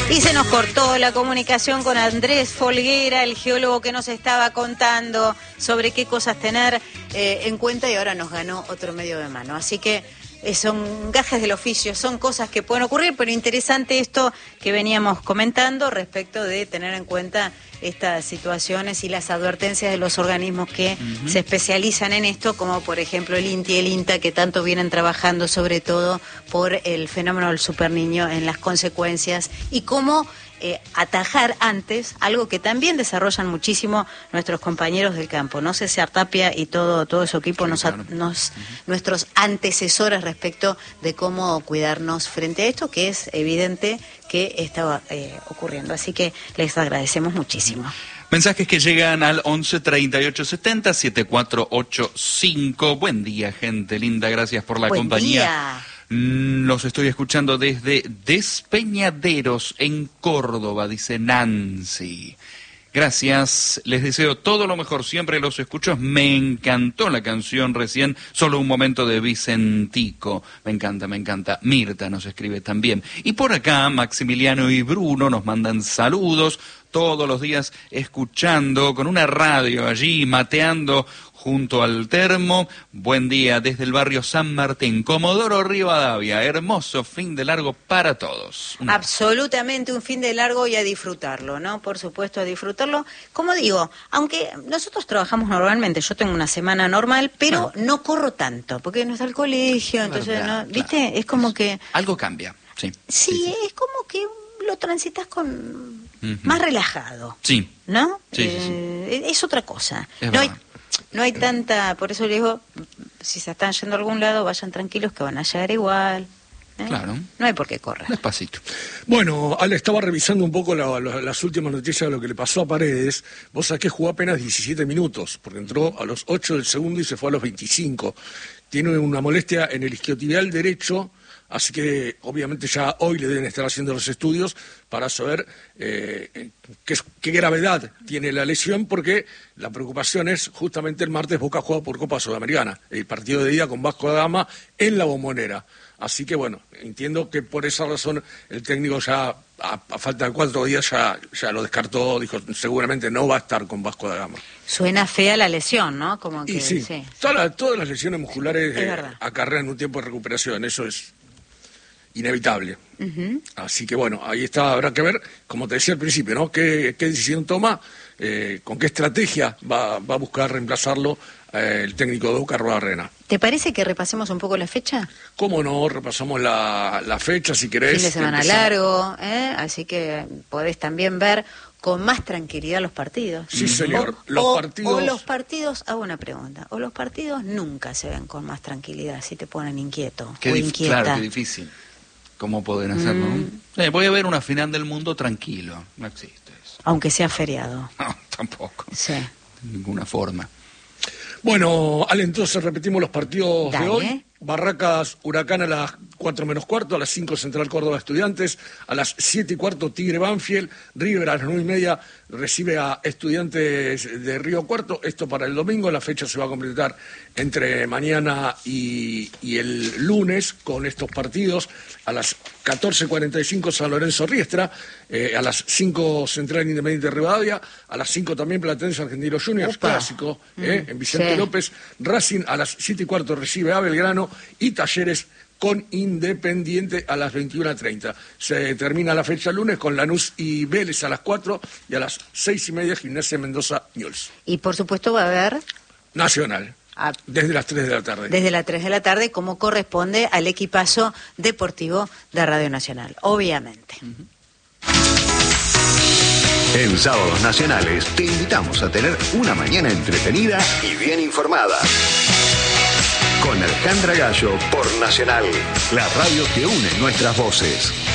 Y se nos cortó la comunicación con Andrés Folguera, el geólogo que nos estaba contando sobre qué cosas tener en cuenta, y ahora nos ganó otro medio de mano. Así que son gajes del oficio, son cosas que pueden ocurrir, pero interesante esto que veníamos comentando respecto de tener en cuenta estas situaciones y las advertencias de los organismos que se especializan en esto, como por ejemplo el INTI y el INTA, que tanto vienen trabajando sobre todo por el fenómeno del superniño en las consecuencias y cómo atajar antes, algo que también desarrollan muchísimo nuestros compañeros del campo, ¿no? César Tapia y todo su equipo, nuestros antecesores respecto de cómo cuidarnos frente a esto, que es evidente que estaba ocurriendo. Así que les agradecemos muchísimo. Mensajes que llegan al 11 38 70 7485. Buen día, gente linda, gracias por la compañía. Día. Los estoy escuchando desde Despeñaderos, en Córdoba, dice Nancy. Gracias, les deseo todo lo mejor, siempre los escucho. Me encantó la canción recién, Solo un momento, de Vicentico. Me encanta, me encanta. Mirta nos escribe también. Y por acá, Maximiliano y Bruno nos mandan saludos, todos los días escuchando, con una radio allí, mateando junto al termo. Buen día desde el barrio San Martín, Comodoro Rivadavia. Hermoso fin de largo para todos. Absolutamente un fin de largo y a disfrutarlo, ¿no? Por supuesto, a disfrutarlo. Como digo, aunque nosotros trabajamos normalmente, yo tengo una semana normal, pero no corro tanto, porque no está el colegio, entonces, ¿no? ¿Viste? Es como que... Algo cambia, sí. Sí, es como que lo transitas con... más relajado. Sí. ¿No? Sí, es otra cosa. Es No hay tanta, por eso les digo, si se están yendo a algún lado, vayan tranquilos que van a llegar igual. Claro. No hay por qué correr. Despacito. Bueno, Ale, estaba revisando un poco las últimas noticias de lo que le pasó a Paredes. Vos sabés que jugó apenas 17 minutos, porque entró a los 8 del segundo y se fue a los 25. Tiene una molestia en el isquiotibial derecho, así que obviamente ya hoy le deben estar haciendo los estudios para saber qué gravedad tiene la lesión, porque la preocupación es justamente el martes Boca juega por Copa Sudamericana, el partido de ida con Vasco da Gama en La Bombonera. Así que bueno, entiendo que por esa razón el técnico ya, a falta de 4 días, ya lo descartó, dijo seguramente no va a estar con Vasco da Gama. Suena fea la lesión, ¿no? Como que, y sí. Todas las lesiones musculares acarrean un tiempo de recuperación, eso es inevitable. Así que bueno, ahí está, habrá que ver, como te decía al principio, ¿no? ¿Qué decisión toma? ¿Con qué estrategia va a buscar reemplazarlo el técnico de Boca, Arruabarrena? ¿Te parece que repasemos un poco la fecha? ¿Cómo no? Repasamos la fecha, si querés. Fin de semana largo, así que podés también ver con más tranquilidad los partidos. Sí, señor. O los partidos, hago una pregunta, o los partidos nunca se ven con más tranquilidad si te ponen inquieto o inquieta. Claro, qué difícil. ¿Cómo pueden hacerlo? Voy a ver una final del mundo tranquilo. No existe eso. Aunque sea feriado. No, tampoco. Sí. De ninguna forma. Bueno, Ale, entonces repetimos los partidos Dale. de hoy. Barracas Huracán a las 4 menos cuarto, a las 5 Central Córdoba Estudiantes, a las 7 y cuarto Tigre Banfield, River a las 9 y media recibe a Estudiantes de Río Cuarto. Esto para el domingo, la fecha se va a completar entre mañana y el lunes con estos partidos. A las 14:45 San Lorenzo Riestra, a las 5 Central Independiente de Rivadavia, a las 5 también Platense Argentino Juniors, clásico, en Vicente López. Racing a las 7 y cuarto recibe a Belgrano y Talleres con Independiente a las 21:30. Se termina la fecha lunes con Lanús y Vélez a las 4 y a las 6 y media Gimnasia Mendoza Newell's. Y por supuesto va a haber... Nacional. Desde las 3 de la tarde. Desde las 3 de la tarde, como corresponde al equipazo deportivo de Radio Nacional, obviamente. En Sábados Nacionales te invitamos a tener una mañana entretenida y bien informada. Con Alejandra Gallo por Nacional, la radio que une nuestras voces.